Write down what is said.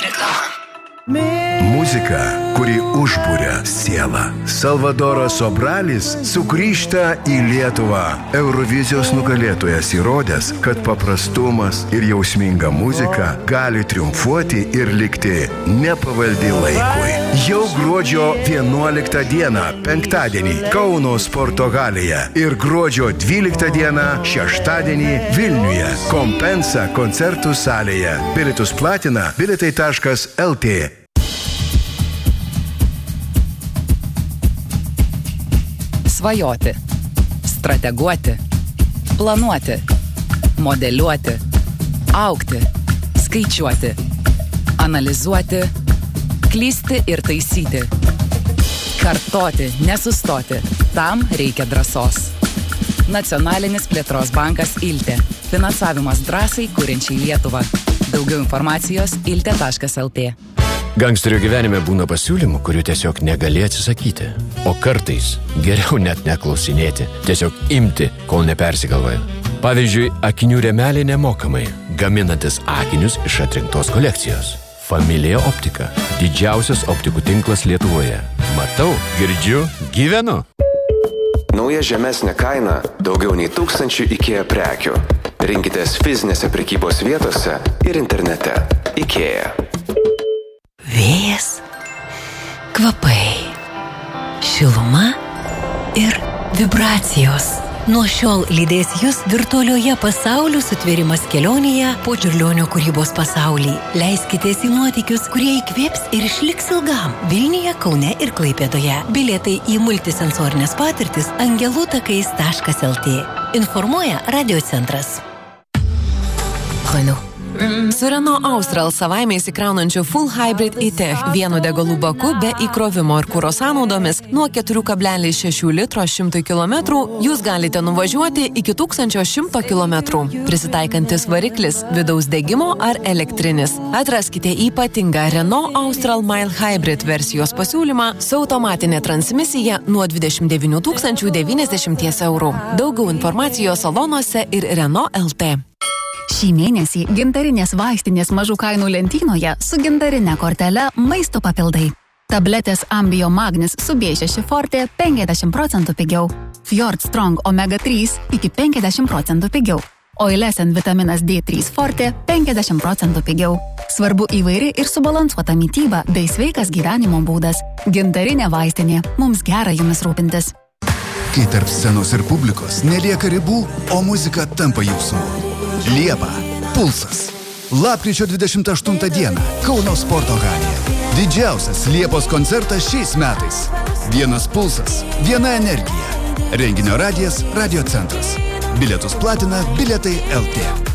Reklama. Muzika, kuri užburia sielą. Salvadoras Sobralis sugrįžta į Lietuvą. Eurovizijos nugalėtojas įrodęs, kad paprastumas ir jausminga muzika gali triumfuoti ir likti nepavaldi laikui. Jau gruodžio 11 dieną, penktadienį, Kauno sporto halėje ir gruodžio 12 dieną, šeštadienį, Vilniuje, Kompensa koncertų salėje. Bilietus platina bilietai.lt. Svajoti, strateguoti, planuoti, modeliuoti, augti, skaičiuoti, analizuoti, klysti ir taisyti. Kartoti, nesustoti. Tam reikia drąsos. Nacionalinis plėtros bankas Ilte. Finansavimas drąsai kuriančiai Lietuvą. Daugiau informacijos ilte.lt. Gangsterio gyvenime būna pasiūlymų, kurių tiesiog negali atsisakyti. O kartais geriau net neklausinėti, tiesiog imti, kol nepersigalvoja. Pavyzdžiui, akinių rėmeliai nemokamai, gaminantis akinius iš atrinktos kolekcijos. Familija Optika – didžiausias optikų tinklas Lietuvoje. Matau, girdžiu, gyvenu. Nauja žemesnė kaina – daugiau nei 1000 IKEA prekių. Rinkitės fizinėse prekybos vietose ir internete. IKEA. Vėjas, kvapai, šiluma ir vibracijos. Nuo šiol lydės jūs virtualioje pasaulių sutvėrimas kelionėje po Čiurlionio kūrybos pasaulį. Leiskitės į nuotykius, kurie įkvėps ir išliks ilgam. Vilniuje, Kaune ir Klaipėdoje. Bilietai į multisensorinės patirtis angelų-takais.lt. Informuoja radiocentras. Renault. Su Renault Austral savaime įsikraunančiu Full Hybrid e-Tech vienu degalų baku be įkrovimo ir kuro sąnaudomis nuo 4,6 litro 100 km jūs galite nuvažiuoti iki 1100 km. Prisitaikantis variklis, vidaus degimo ar elektrinis. Atraskite ypatingą Renault Austral Mild Hybrid versijos pasiūlymą su automatinė transmisija nuo 29 090 eurų. Daugiau informacijos salonuose ir Renault LT. Šį mėnesį gintarinės vaistinės mažų kainų lentynoje su gintarine kortele maisto papildai. Tabletės Ambio Magnis su B6 Forte 50% pigiau. Fjord Strong Omega 3 iki 50% pigiau. Oilesen vitaminas D3 Forte 50% pigiau. Svarbu įvairi ir subalansuota mityba bei sveikas gyvenimo būdas. Gintarinė vaistinė. Mums gera jumis rūpintis. Kai tarp scenos ir publikos nelieka ribų, o muzika tampa jausmu. Liepa. Pulsas. Lapkričio 28 dieną Kauno sporto halėje. Didžiausias Liepos koncertas šiais metais. Vienas pulsas, viena energija. Renginio radijas, radiocentras. Bilietus platina bilietai.lt.